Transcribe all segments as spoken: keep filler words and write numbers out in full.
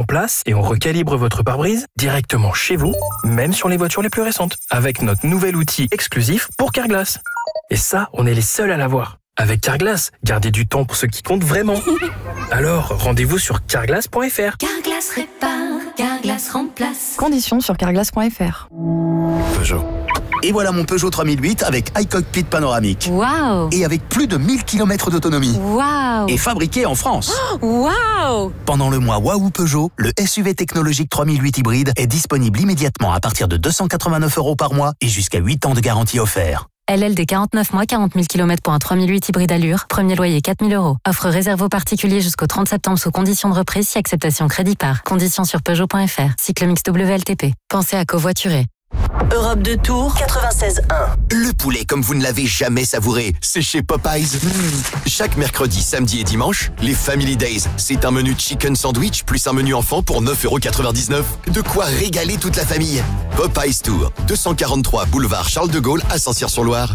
place et on recalibre votre pare-brise directement chez vous, même sur les voitures les plus récentes, avec notre nouvel outil exclusif pour Carglass. Et ça, on est les seuls à l'avoir. Avec Carglass, gardez du temps pour ce qui compte vraiment. Alors, rendez-vous sur carglass point f r. Carglass répare, Carglass remplace. Conditions sur carglass point f r. Peugeot. Et voilà mon Peugeot trois mille huit avec iCockpit panoramique. Waouh! Et avec plus de mille kilomètres d'autonomie. Waouh! Et fabriqué en France. Waouh! Pendant le mois Waouh Peugeot, le S U V technologique trois mille huit hybride est disponible immédiatement à partir de deux cent quatre-vingt-neuf euros par mois et jusqu'à huit ans de garantie offert. L L D quarante-neuf mois, quarante mille kilomètres pour un trois mille huit hybride Allure. Premier loyer quatre mille euros. Offre réservée aux particuliers jusqu'au trente septembre sous condition de reprise si acceptation crédit par. Conditions sur Peugeot point f r. Cycle mix W L T P. Pensez à covoiturer. Europe de Tours quatre-vingt-seize un. Le poulet comme vous ne l'avez jamais savouré, c'est chez Popeyes. Mmh. Chaque mercredi, samedi et dimanche, les Family Days, c'est un menu chicken sandwich plus un menu enfant pour neuf euros quatre-vingt-dix-neuf. De quoi régaler toute la famille. Popeyes Tours, deux cent quarante-trois boulevard Charles de Gaulle à Saint-Cyr-sur-Loire.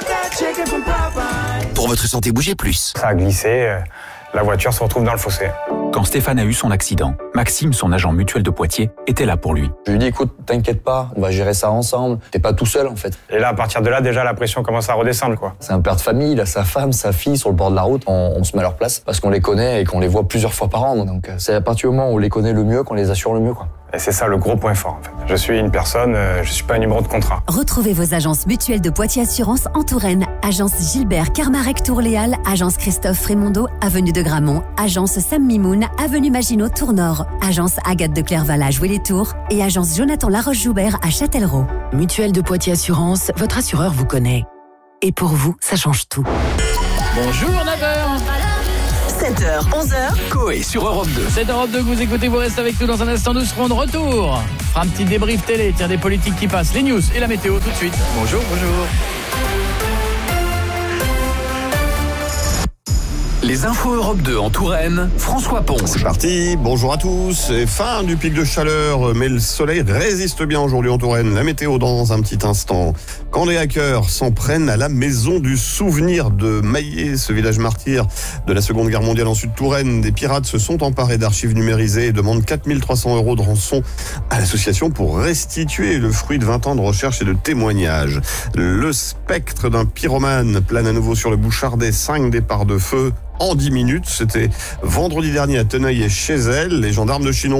Pour votre santé, bougez plus. Ça a glissé, euh, la voiture se retrouve dans le fossé. Quand Stéphane a eu son accident, Maxime, son agent mutuel de Poitiers, était là pour lui. Je lui ai dit, écoute, t'inquiète pas, on va gérer ça ensemble. T'es pas tout seul, en fait. Et là, à partir de là, déjà, la pression commence à redescendre, quoi. C'est un père de famille, il a sa femme, sa fille sur le bord de la route. On, on se met à leur place parce qu'on les connaît et qu'on les voit plusieurs fois par an. Donc, c'est à partir du moment où on les connaît le mieux qu'on les assure le mieux, quoi. Et c'est ça le gros point fort, en fait. Je suis une personne, euh, je suis pas un numéro de contrat. Retrouvez vos agences mutuelles de Poitiers Assurance en Touraine. Agence Gilbert Carmarec Tourléal, agence Christophe Frémondeau, avenue de Gramont, agence Sam Mimoun, avenue Maginot Tour-Nord, agence Agathe de Clerval à Joué-les-Tours et agence Jonathan Laroche-Joubert à Châtellerault. Mutuelle de Poitiers Assurance, votre assureur vous connaît. Et pour vous, ça change tout. Bonjour, neuf heures. sept heures, onze heures. Coé sur Europe deux. C'est Europe deux que vous écoutez, vous restez avec nous dans un instant, nous serons de retour. On fera un petit débrief télé, tiens, des politiques qui passent, les news et la météo tout de suite. Bonjour, bonjour. Les infos Europe deux en Touraine, François Ponge. C'est parti, bonjour à tous. Et fin du pic de chaleur, mais le soleil résiste bien aujourd'hui en Touraine. La météo dans un petit instant. Quand les hackers s'en prennent à la maison du souvenir de Maillé, ce village martyr de la Seconde Guerre mondiale en Sud-Touraine, des pirates se sont emparés d'archives numérisées et demandent quatre mille trois cents euros de rançon à l'association pour restituer le fruit de vingt ans de recherche et de témoignages. Le spectre d'un pyromane plane à nouveau sur le Bouchardais, cinq départs de feu en dix minutes. C'était vendredi dernier à Teneuil et chez elle. Les gendarmes de Chinon